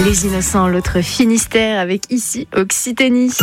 Les Innocents, l'autre Finistère avec ici Occitanie.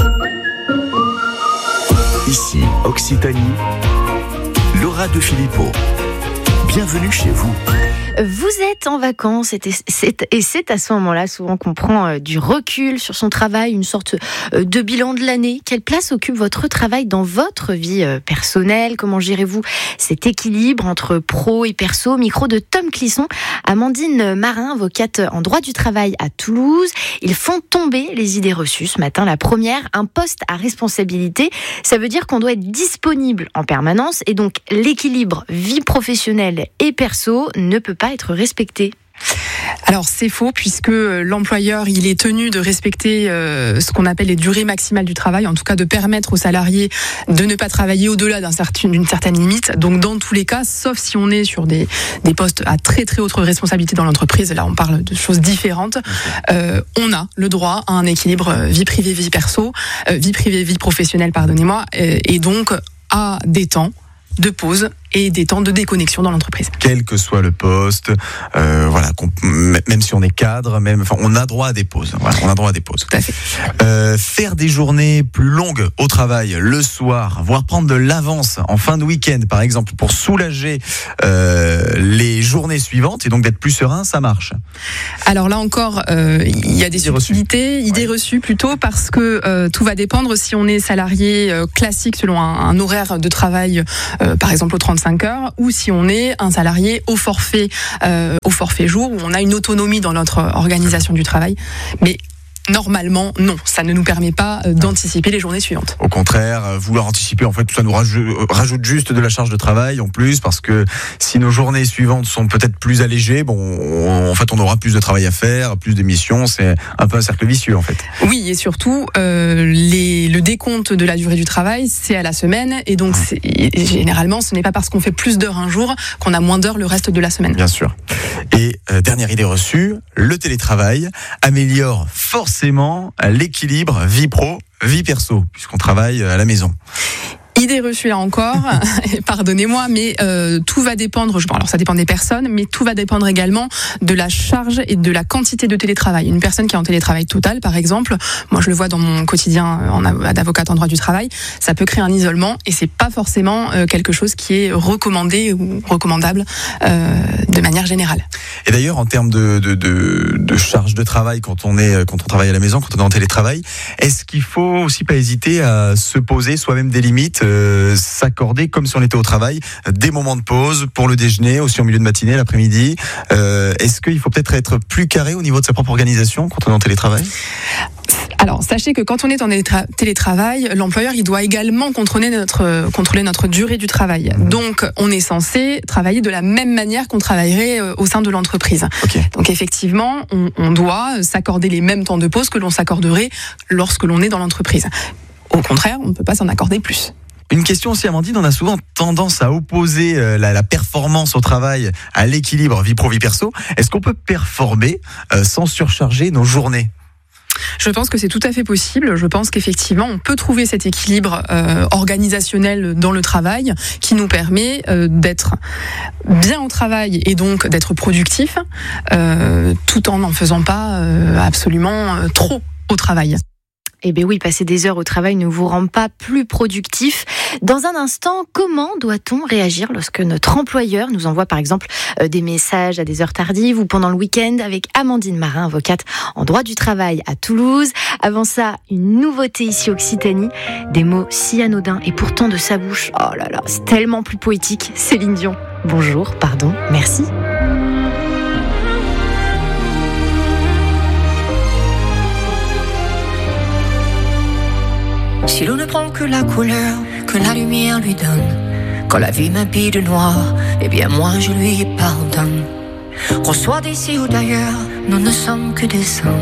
Ici Occitanie, Laura de Filippo. Bienvenue chez vous. Vous êtes en vacances et c'est à ce moment-là souvent qu'on prend du recul sur son travail, une sorte de bilan de l'année. Quelle place occupe votre travail dans votre vie personnelle? Comment gérez-vous cet équilibre entre pro et perso? Micro de Tom Clisson, Amandine Marin, avocate en droit du travail à Toulouse. Ils font tomber les idées reçues ce matin. La première, un poste à responsabilité. Ça veut dire qu'on doit être disponible en permanence et donc l'équilibre vie professionnelle et perso ne peut pas être respecté. Alors c'est faux puisque l'employeur il est tenu de respecter ce qu'on appelle les durées maximales du travail, en tout cas de permettre aux salariés de ne pas travailler au-delà d'une certaine limite. Donc dans tous les cas, sauf si on est sur des postes à très très haute responsabilité dans l'entreprise, là on parle de choses différentes, on a le droit à un équilibre vie privée, vie perso, vie privée, vie professionnelle, pardonnez-moi, et donc à des temps de pause et des temps de déconnexion dans l'entreprise. Quel que soit le poste, voilà, même si on est cadre, on a droit à des pauses. Voilà, on a droit à des pauses. Tout à fait. Faire des journées plus longues au travail, le soir, voire prendre de l'avance en fin de week-end, par exemple, pour soulager les journées suivantes et donc d'être plus serein, ça marche. Alors là encore, il y a des subtilités, idées reçues plutôt, parce que tout va dépendre si on est salarié classique selon un horaire de travail, par exemple au 35 heures, ou si on est un salarié au forfait jour, où on a une autonomie dans notre organisation du travail. Mais normalement, non, ça ne nous permet pas d'anticiper les journées suivantes. Au contraire, vouloir anticiper, en fait, tout ça nous rajoute juste de la charge de travail en plus, parce que si nos journées suivantes sont peut-être plus allégées, en fait, on aura plus de travail à faire, plus d'émissions, c'est un peu un cercle vicieux, en fait. Oui, et surtout, le décompte de la durée du travail, c'est à la semaine, et donc généralement, ce n'est pas parce qu'on fait plus d'heures un jour qu'on a moins d'heures le reste de la semaine. Bien sûr. Et dernière idée reçue, le télétravail améliore forcément l'équilibre vie pro, vie perso, puisqu'on travaille à la maison. Idée reçue là encore, pardonnez-moi, mais tout va dépendre, alors ça dépend des personnes, mais tout va dépendre également de la charge et de la quantité de télétravail. Une personne qui est en télétravail total, par exemple, moi je le vois dans mon quotidien d'avocate en droit du travail, ça peut créer un isolement et c'est pas forcément quelque chose qui est recommandé ou recommandable de manière générale. Et d'ailleurs, en termes de charge de travail, quand on travaille à la maison, quand on est en télétravail, est-ce qu'il faut aussi pas hésiter à se poser soi-même des limites, s'accorder comme si on était au travail, des moments de pause pour le déjeuner, aussi en milieu de matinée, l'après-midi. Est-ce qu'il faut peut-être être plus carré au niveau de sa propre organisation quand on est en télétravail ? Alors, sachez que quand on est en télétravail, l'employeur il doit également contrôler notre durée du travail. Donc, on est censé travailler de la même manière qu'on travaillerait au sein de l'entreprise. Okay. Donc, effectivement, on doit s'accorder les mêmes temps de pause que l'on s'accorderait lorsque l'on est dans l'entreprise. Au contraire, on ne peut pas s'en accorder plus. Une question aussi, Amandine, on a souvent tendance à opposer la performance au travail à l'équilibre vie pro-vie perso. Est-ce qu'on peut performer sans surcharger nos journées ? Je pense que c'est tout à fait possible. Je pense qu'effectivement, on peut trouver cet équilibre organisationnel dans le travail qui nous permet d'être bien au travail et donc d'être productif tout en n'en faisant pas absolument trop au travail. Eh bien oui, passer des heures au travail ne vous rend pas plus productif. Dans un instant, comment doit-on réagir lorsque notre employeur nous envoie par exemple des messages à des heures tardives ou pendant le week-end, avec Amandine Marin, avocate en droit du travail à Toulouse. Avant ça, une nouveauté ici Occitanie, des mots si anodins et pourtant de sa bouche. Oh là là, c'est tellement plus poétique. Céline Dion. Bonjour, pardon, merci. Si l'on ne prend que la couleur que la lumière lui donne, quand la vie m'habille de noir, eh bien moi je lui pardonne. Qu'on soit d'ici ou d'ailleurs, nous ne sommes que des saints.